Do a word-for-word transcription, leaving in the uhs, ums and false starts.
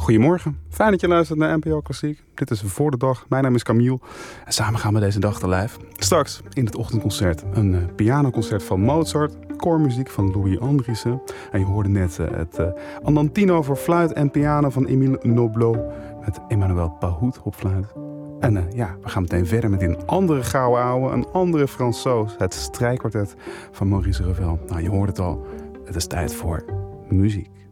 Goedemorgen, fijn dat je luistert naar N P O Klassiek. Dit is Voor de Dag, mijn naam is Camille en samen gaan we deze dag te lijf. Straks in het ochtendconcert een uh, pianoconcert van Mozart, koormuziek van Louis Andriessen. En je hoorde net uh, het uh, Andantino voor fluit en piano van Émile Noblo met Emmanuel Pahud op fluit. En uh, ja, we gaan meteen verder met een andere gouden ouwe, een andere Fransoos, het strijkkwartet van Maurice Ravel. Nou, je hoort het al, het is tijd voor muziek.